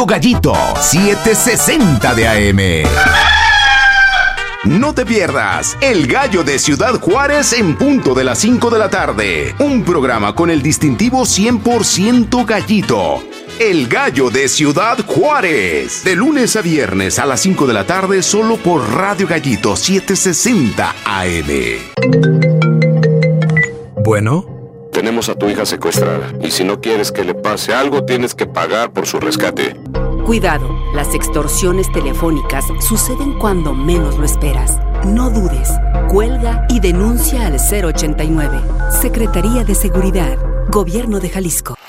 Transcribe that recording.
Gallito 760 de AM. No te pierdas El Gallo de Ciudad Juárez en punto de las 5 de la tarde. Un programa con el distintivo 100% Gallito. El Gallo de Ciudad Juárez. De lunes a viernes a las 5 de la tarde solo por Radio Gallito 760 AM. Bueno. Tenemos a tu hija secuestrada y si no quieres que le pase algo tienes que pagar por su rescate. Cuidado, las extorsiones telefónicas suceden cuando menos lo esperas. No dudes, cuelga y denuncia al 089. Secretaría de Seguridad, Gobierno de Jalisco.